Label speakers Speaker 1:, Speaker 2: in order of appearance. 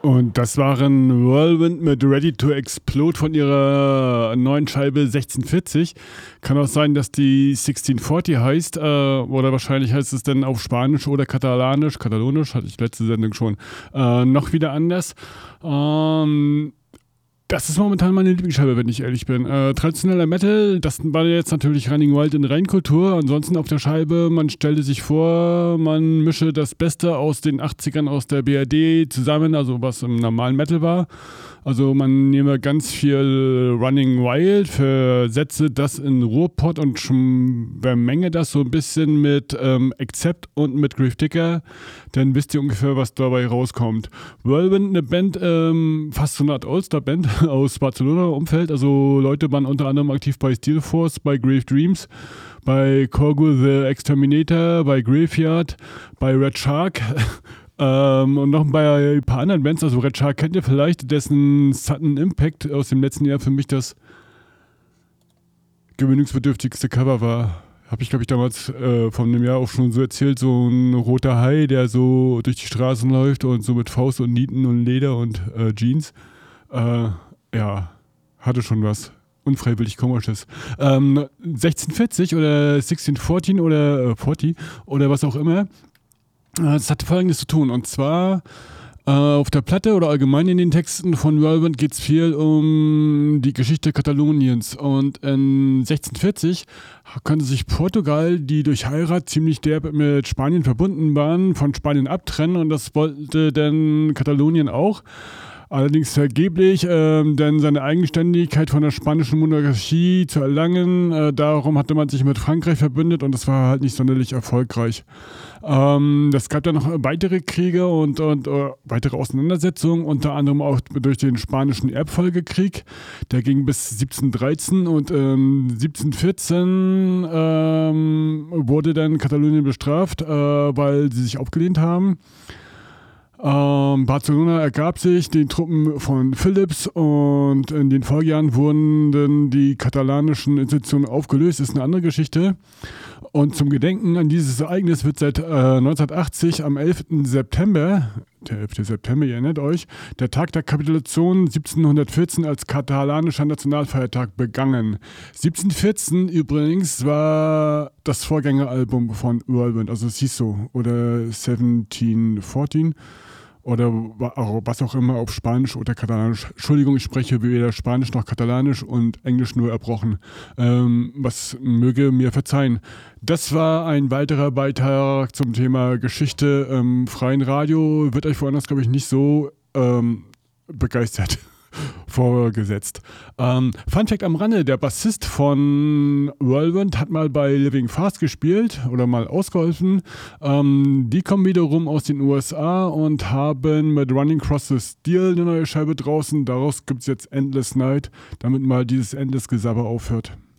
Speaker 1: Und das waren Whirlwind mit Ready to Explode von ihrer neuen Scheibe 1640. Kann auch sein, dass die 1640 heißt, oder wahrscheinlich heißt es dann auf Spanisch oder Katalonisch, hatte ich letzte Sendung schon, noch wieder anders. Das ist momentan meine Lieblingsscheibe, wenn ich ehrlich bin. Traditioneller Metal, das war jetzt natürlich Running Wild in Reinkultur. Ansonsten auf der Scheibe, man stellte sich vor, man mische das Beste aus den 80ern aus der BRD zusammen, also was im normalen Metal war. Also man nehme ganz viel Running Wild, versetze das in Ruhrpott und vermenge das so ein bisschen mit Accept und mit Gravedigger, dann wisst ihr ungefähr, was dabei rauskommt. Whirlwind, eine Band, fast so eine Art All-Star-Band aus Barcelona-Umfeld, also Leute waren unter anderem aktiv bei Steel Force, bei Grave Dreams, bei Korgul the Exterminator, bei Graveyard, bei Red Shark, und noch bei ein paar anderen Bands, also Red Shark kennt ihr vielleicht, dessen Sudden Impact aus dem letzten Jahr für mich das gewöhnungsbedürftigste Cover war. Habe ich, glaube ich, damals vor einem Jahr auch schon so erzählt, so ein roter Hai, der so durch die Straßen läuft und so mit Faust und Nieten und Leder und Jeans. Ja, hatte schon was unfreiwillig Komisches. 1640 oder 1614 oder 40 oder was auch immer. Das hat Folgendes zu tun, und zwar auf der Platte oder allgemein in den Texten von Whirlwind geht es viel um die Geschichte Kataloniens, und in 1640 konnte sich Portugal, die durch Heirat ziemlich derb mit Spanien verbunden waren, von Spanien abtrennen, und das wollte dann Katalonien auch. Allerdings vergeblich, denn seine Eigenständigkeit von der spanischen Monarchie zu erlangen, darum hatte man sich mit Frankreich verbündet, und das war halt nicht sonderlich erfolgreich. Es gab dann noch weitere Kriege und weitere Auseinandersetzungen, unter anderem auch durch den spanischen Erbfolgekrieg. Der ging bis 1713, und 1714 wurde dann Katalonien bestraft, weil sie sich aufgelehnt haben. Barcelona ergab sich den Truppen von Philips, und in den Folgejahren wurden dann die katalanischen Institutionen aufgelöst. Ist eine andere Geschichte. Und zum Gedenken an dieses Ereignis wird seit 1980 am 11. September, der 11. September, ihr erinnert euch, der Tag der Kapitulation 1714 als katalanischer Nationalfeiertag begangen. 1714 übrigens war das Vorgängeralbum von Whirlwind, also es hieß so, oder 1714 oder was auch immer auf Spanisch oder Katalanisch. Entschuldigung, ich spreche weder Spanisch noch Katalanisch und Englisch nur erbrochen. Was möge mir verzeihen. Das war ein weiterer Beitrag zum Thema Geschichte im freien Radio. Wird euch woanders, glaube ich, nicht so begeistert vorgesetzt. Fun Fact am Rande, der Bassist von Whirlwind hat mal bei Living Fast gespielt oder mal ausgeholfen. Die kommen wiederum aus den USA und haben mit Running Across the Steel eine neue Scheibe draußen. Daraus gibt es jetzt Endless Night, damit mal dieses Endless Gesabber aufhört.